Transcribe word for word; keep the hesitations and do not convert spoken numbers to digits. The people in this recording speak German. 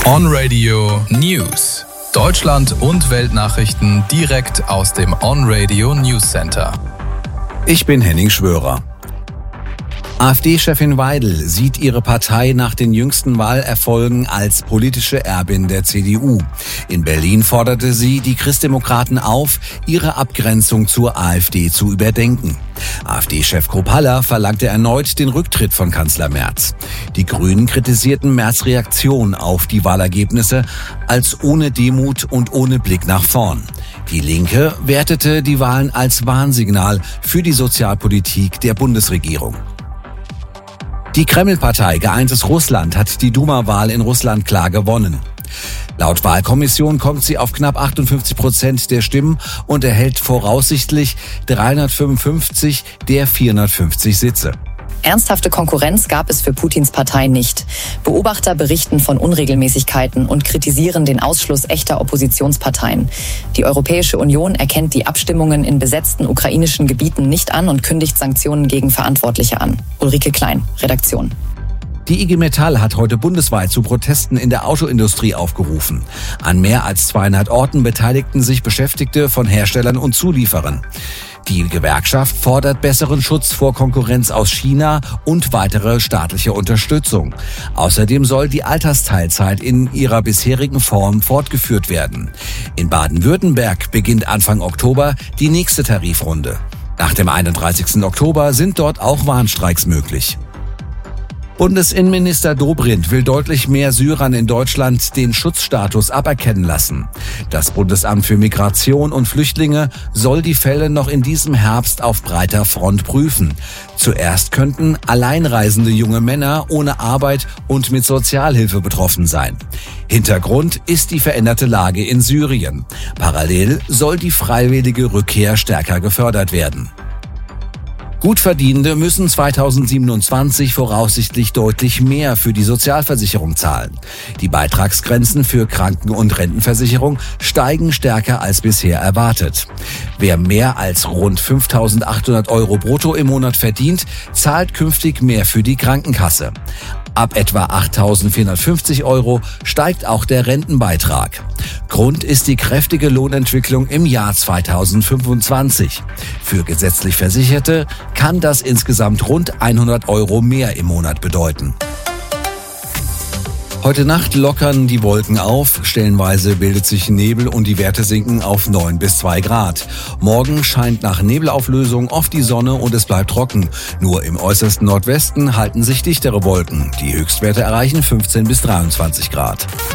On Radio News. Deutschland und Weltnachrichten direkt aus dem On Radio News Center. Ich bin Henning Schwörer. AfD-Chefin Weidel sieht ihre Partei nach den jüngsten Wahlerfolgen als politische Erbin der C D U. In Berlin forderte sie die Christdemokraten auf, ihre Abgrenzung zur AfD zu überdenken. AfD-Chef Kropalla verlangte erneut den Rücktritt von Kanzler Merz. Die Grünen kritisierten Merz' Reaktion auf die Wahlergebnisse als ohne Demut und ohne Blick nach vorn. Die Linke wertete die Wahlen als Warnsignal für die Sozialpolitik der Bundesregierung. Die Kreml-Partei Geeintes Russland hat die Duma-Wahl in Russland klar gewonnen. Laut Wahlkommission kommt sie auf knapp achtundfünfzig Prozent der Stimmen und erhält voraussichtlich dreihundertfünfundfünfzig der vierhundertfünfzig Sitze. Ernsthafte Konkurrenz gab es für Putins Partei nicht. Beobachter berichten von Unregelmäßigkeiten und kritisieren den Ausschluss echter Oppositionsparteien. Die Europäische Union erkennt die Abstimmungen in besetzten ukrainischen Gebieten nicht an und kündigt Sanktionen gegen Verantwortliche an. Ulrike Klein, Redaktion. Die I G Metall hat heute bundesweit zu Protesten in der Autoindustrie aufgerufen. An mehr als zweihundert Orten beteiligten sich Beschäftigte von Herstellern und Zulieferern. Die Gewerkschaft fordert besseren Schutz vor Konkurrenz aus China und weitere staatliche Unterstützung. Außerdem soll die Altersteilzeit in ihrer bisherigen Form fortgeführt werden. In Baden-Württemberg beginnt Anfang Oktober die nächste Tarifrunde. Nach dem einunddreißigsten Oktober sind dort auch Warnstreiks möglich. Bundesinnenminister Dobrindt will deutlich mehr Syrern in Deutschland den Schutzstatus aberkennen lassen. Das Bundesamt für Migration und Flüchtlinge soll die Fälle noch in diesem Herbst auf breiter Front prüfen. Zuerst könnten alleinreisende junge Männer ohne Arbeit und mit Sozialhilfe betroffen sein. Hintergrund ist die veränderte Lage in Syrien. Parallel soll die freiwillige Rückkehr stärker gefördert werden. Gutverdienende müssen zweitausendsiebenundzwanzig voraussichtlich deutlich mehr für die Sozialversicherung zahlen. Die Beitragsgrenzen für Kranken- und Rentenversicherung steigen stärker als bisher erwartet. Wer mehr als rund fünftausendachthundert Euro brutto im Monat verdient, zahlt künftig mehr für die Krankenkasse. Ab etwa achttausendvierhundertfünfzig Euro steigt auch der Rentenbeitrag. Grund ist die kräftige Lohnentwicklung im Jahr zweitausendfünfundzwanzig. Für gesetzlich Versicherte kann das insgesamt rund hundert Euro mehr im Monat bedeuten. Heute Nacht lockern die Wolken auf, stellenweise bildet sich Nebel und die Werte sinken auf neun bis zwei Grad. Morgen scheint nach Nebelauflösung oft die Sonne und es bleibt trocken. Nur im äußersten Nordwesten halten sich dichtere Wolken. Die Höchstwerte erreichen fünfzehn bis dreiundzwanzig Grad.